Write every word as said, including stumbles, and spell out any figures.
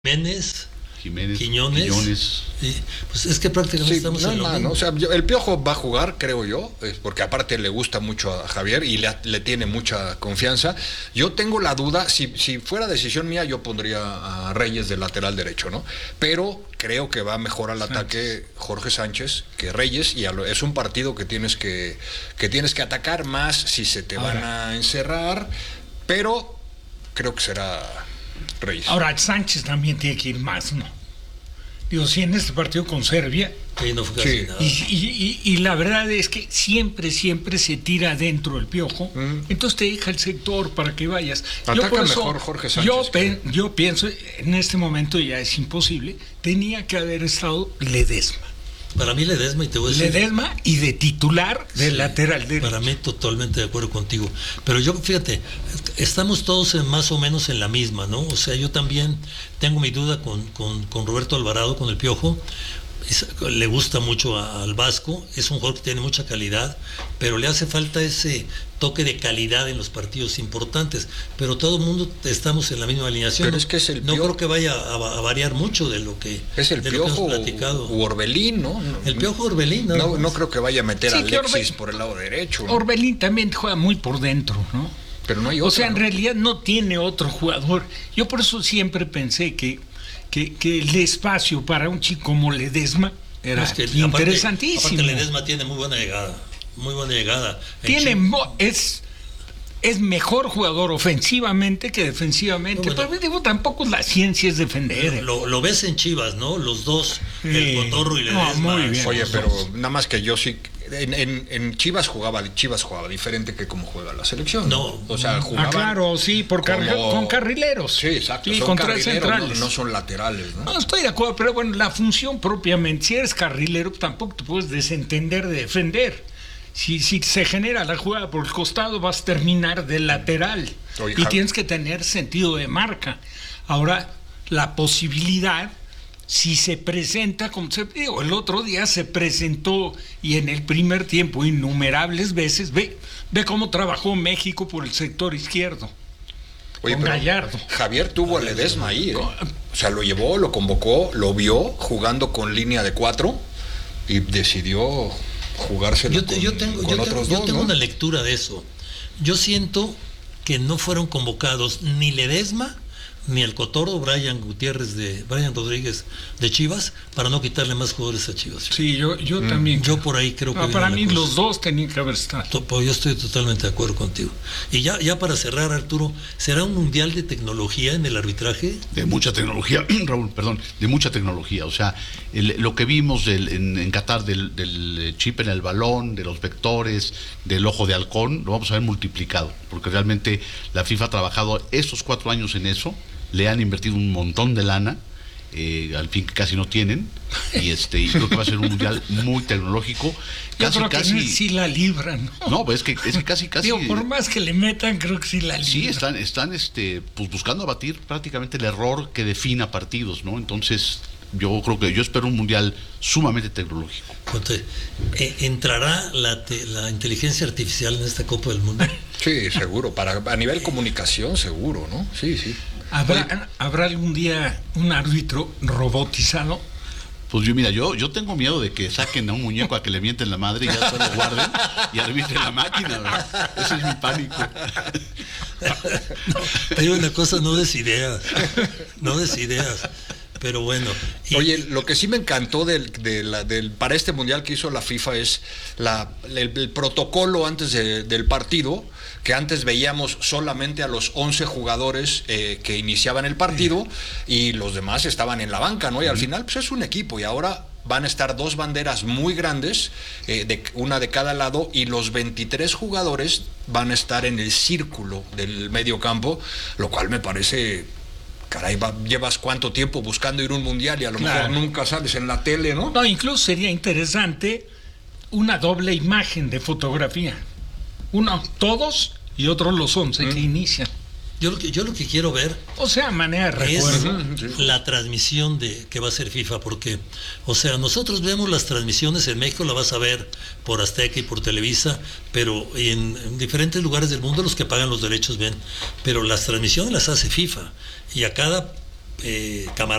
Jiménez, Jiménez, Quiñones, Quiñones. Y, pues es que prácticamente Sí, estamos no, en lo no, mismo. no, o sea, yo- el Piojo va a jugar, creo yo, eh, porque aparte le gusta mucho a Javier y le, le tiene mucha confianza. Yo tengo la duda, si, si fuera decisión mía, yo pondría a Reyes de lateral derecho, ¿no? Pero creo que va mejor al Sánchez. ataque Jorge Sánchez que Reyes, y a lo- es un partido que tienes que, que tienes que atacar más si se te van Ahora. a encerrar, pero creo que será Reyes. Ahora, Sánchez también tiene que ir más, ¿no? Digo, si en este partido con Serbia, Sí, no fue casi Sí. nada. y, y- y- y la verdad es que siempre, siempre se tira adentro el Piojo, Mm. entonces te deja el sector para que vayas. Ataca por eso- mejor Jorge Sánchez Yo, que- pen- yo pienso, en este momento ya es imposible, tenía que haber estado Ledesma. Para mí Ledesma, y te voy a decir... Ledesma y de titular de Sí, lateral derecho. Para mí totalmente de acuerdo contigo. Pero yo, fíjate, estamos todos en más o menos en la misma, ¿no? O sea, yo también tengo mi duda con, con, con Roberto Alvarado, con el Piojo. Es- le gusta mucho a- al Vasco, es un jugador que tiene mucha calidad, pero le hace falta ese toque de calidad en los partidos importantes. Pero todo el mundo estamos en la misma alineación. Pero es que es el No Piojo. creo que vaya a, a variar mucho de lo que, Es el de lo que Piojo hemos platicado. u Orbelín, ¿no? El Piojo Orbelín, nada No, más. no creo que vaya a meter Sí, a que Alexis Orbe- por el lado derecho, ¿no? Orbelín también juega muy por dentro, ¿no? Pero no hay O otro, sea, en ¿no? realidad no tiene otro jugador. Yo por eso siempre pensé que, que, que el espacio para un chico como Ledesma era Es que, aparte- interesantísimo. Aparte, Ledesma tiene muy buena llegada. Muy buena llegada. En Tiene, Chi- mo- es, es mejor jugador ofensivamente que defensivamente. No, bueno. Pero digo, tampoco la ciencia es defender. Lo, lo ves en Chivas, ¿no? Los dos, Sí. el Cotorro y No, Ledesma. muy bien. Oye, los pero dos. nada más que yo sí. En, en, en Chivas jugaba Chivas jugaba diferente que como juega la selección. No. O sea, Ah, jugaban. claro, sí, por carri- como- con carrileros. Sí, exacto. Sí, son con tres carrileros, no, centrales. no son laterales, ¿no? No, estoy de acuerdo, pero bueno, la función propiamente, si eres carrilero, tampoco te puedes desentender de defender. Si, si se genera la jugada por el costado, vas a terminar de lateral. Oye, y Javi. tienes que tener sentido de marca. Ahora, la posibilidad, si se presenta, como se digo, el otro día se presentó y en el primer tiempo innumerables veces, ve, ve cómo trabajó México por el sector izquierdo. Oye, con pero Gallardo. Javier tuvo a Ledesma ahí, ¿eh? O sea, lo llevó, lo convocó, lo vio jugando con línea de cuatro y decidió jugárselo Yo, te- con, yo tengo, con yo otros tengo, yo dos, tengo ¿no? una lectura de eso. Yo siento que no fueron convocados ni Ledesma ni el Cotorro Brian Gutiérrez de Brian Rodríguez de Chivas para no quitarle más jugadores a Chivas. Sí, yo, yo también. Yo por ahí creo que No, viene para la mí cosa. los dos tenían que haber estado. To- pues yo estoy totalmente de acuerdo contigo. Y ya, ya para cerrar, Arturo, ¿será un mundial de tecnología en el arbitraje? De mucha tecnología, Raúl, perdón, de mucha tecnología. O sea, el- lo que vimos del- en, en Qatar del, del chip en el balón, de los vectores, del ojo de halcón, lo vamos a ver multiplicado, porque realmente la FIFA ha trabajado estos cuatro años en eso, le han invertido un montón de lana, eh, al fin que casi no tienen, y este y creo que va a ser un mundial muy tecnológico. Yo Casi, creo que casi. sí la libran, ¿no? No, pues es que, es que casi, casi. Digo, por más que le metan, creo que sí la libran. Sí, están, están este, pues buscando abatir prácticamente el error que defina partidos, ¿no? Entonces, yo creo que yo espero un mundial sumamente tecnológico. Entonces, eh, ¿entrará la, te- la inteligencia artificial en esta Copa del Mundo? Sí, seguro. Para, a nivel comunicación, seguro, ¿no? Sí, sí. ¿Habrá, ¿Habrá algún día un árbitro robotizado? Pues yo, mira, yo, yo tengo miedo de que saquen a un muñeco a que le mienten la madre y ya se lo guarden y arbitren la máquina, ¿verdad? Ese es mi pánico. Hay una cosa, no des ideas, no des ideas, pero bueno. y- Oye, lo que sí me encantó del, de la- del, para este mundial que hizo la FIFA es la, el, el protocolo antes de- del partido, que antes veíamos solamente a los once jugadores eh, que iniciaban el partido y los demás estaban en la banca, ¿no? Y al final, pues es un equipo y ahora van a estar dos banderas muy grandes, eh, de, una de cada lado, y los veintitrés jugadores van a estar en el círculo del medio campo, lo cual me parece... Caray, va- llevas cuánto tiempo buscando ir a un mundial y a lo Claro. mejor nunca sales en la tele, ¿no? No, incluso sería interesante una doble imagen de fotografía. Uno, todos, y otro los once que inician. yo, lo que, yo lo que quiero ver O sea, a manera de es recuerdo. la transmisión de que va a hacer FIFA, porque, o sea, nosotros vemos las transmisiones en México, la vas a ver por Azteca y por Televisa, pero en, en diferentes lugares del mundo los que pagan los derechos ven, pero las transmisiones las hace FIFA y a cada eh,